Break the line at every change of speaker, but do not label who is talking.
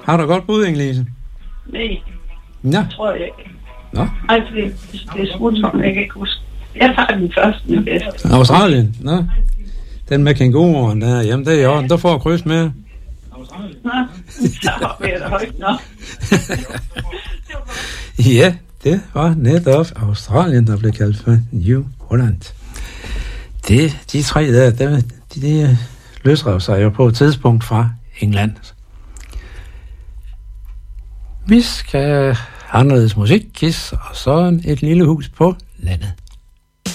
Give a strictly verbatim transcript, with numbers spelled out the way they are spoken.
Har du godt bud, Inge-Lise?
Nej.
Ja.
Det tror jeg ikke.
Nå.
Ej, fordi det er smutsom, jeg kan ikke huske. Jeg tager den første, den bedste.
Australien? Nå. Den med kængururen der. Jamen, det er jo, der får kryds med.
Nå, så har vi det højt nok.
Ja, det var netop Australien, der blev kaldt for New Holland. Det, de tre der, de, de, de løsrev sig jo på et tidspunkt fra England. Vi skal have anderledes musik, Kiss, og så et lille hus på landet.